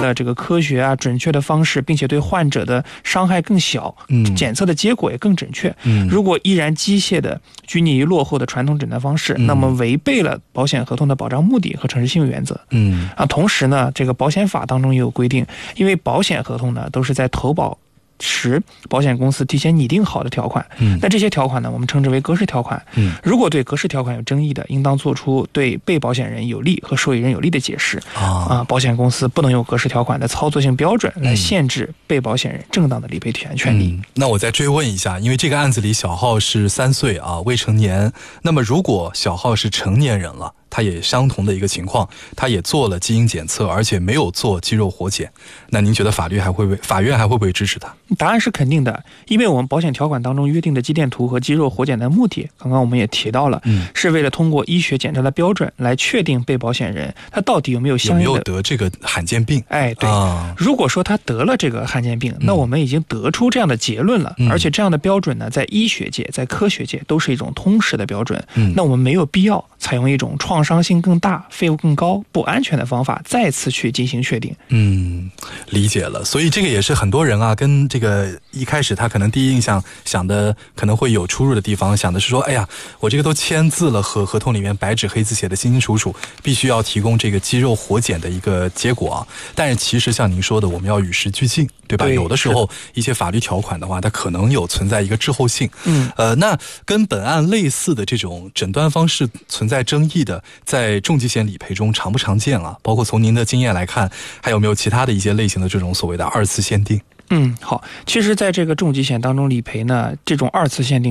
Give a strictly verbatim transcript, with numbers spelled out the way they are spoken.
了这个科学啊、准确的方式，并且对患者的伤害更小， 嗯， 检测的结果也更准确。 嗯， 如果依然机械的拘泥于落后的传统诊断方式， 嗯、 那么违背了保险合同的保障目的和诚实信用原则。 嗯啊，同时呢，这个保险法当中也有规定，因为保险合同呢都是在投保时保险公司提前拟定好的条款， 嗯， 那这些条款呢，我们称之为格式条款。 嗯， 如果对格式条款有争议的，应当做出对被保险人有利和受益人有利的解释。 啊， 啊，保险公司不能用格式条款的操作性标准来限制被保险人正当的理赔权权利。 嗯。那我再追问一下，因为这个案子里小浩是三岁啊，未成年。那么如果小浩是成年人了，他也相同的一个情况，他也做了基因检测，而且没有做肌肉活检，那您觉得法律还会法院还会不会支持他？ 答案是肯定的，因为我们保险条款当中约定的肌电图和肌肉活检的目的，刚刚我们也提到了， 嗯， 是为了通过医学检查的标准来确定被保险人他到底有没有相应的有没有得这个罕见病。 哎，对、 啊， 如果说他得了这个罕见病， 嗯、 那我们已经得出这样的结论了、 嗯、 而且这样的标准呢，在医学界在科学界都是一种通识的标准、 嗯、 那我们没有必要采用一种创伤性更大、费用更高、不安全的方法再次去进行确定。 嗯，理解了。所以这个也是很多人啊，跟这个一开始他可能第一印象想的可能会有出入的地方，想的是说，哎呀，我这个都签字了，合合同里面白纸黑字写的清清楚楚，必须要提供这个肌肉活检的一个结果啊。但是其实像您说的，我们要与时俱进，对吧？ 对， 有的时候一些法律条款的话，它可能有存在一个滞后性。 嗯， 呃，那跟本案类似的这种诊断方式存在争议的，在重疾险理赔中常不常见啊？包括从您的经验来看，还有没有其他的一些类型的这种所谓的二次限定？ 嗯，好，其实在这个重疾险当中理赔呢，这种二次限定